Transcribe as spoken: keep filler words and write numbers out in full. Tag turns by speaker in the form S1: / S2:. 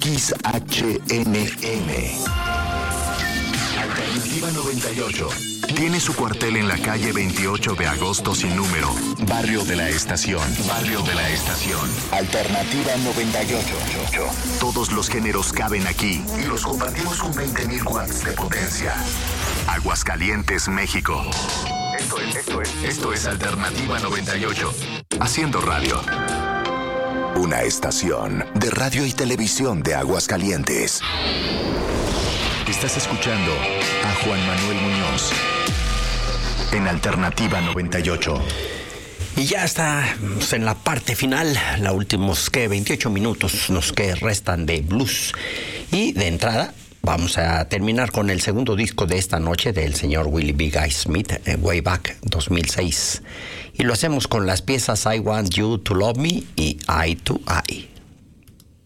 S1: X H N M. Alternativa noventa y ocho. Tiene su cuartel en la calle veintiocho de agosto sin número. Barrio de la Estación. Barrio de la Estación. Alternativa noventa y ocho. Todos los géneros caben aquí y los compartimos con veinte mil watts de potencia. Aguascalientes, México. Esto es, esto es, esto es Alternativa noventa y ocho. Haciendo radio. Una estación de radio y televisión de Aguascalientes. Estás escuchando a Juan Manuel Muñoz en Alternativa noventa y ocho.
S2: Y ya estamos en la parte final, los últimos que veintiocho minutos nos que restan de blues. Y de entrada vamos a terminar con el segundo disco de esta noche del señor Willie B. Guy Smith, eh, Way Back dos mil seis. Y lo hacemos con las piezas I Want You to Love Me y Eye to Eye.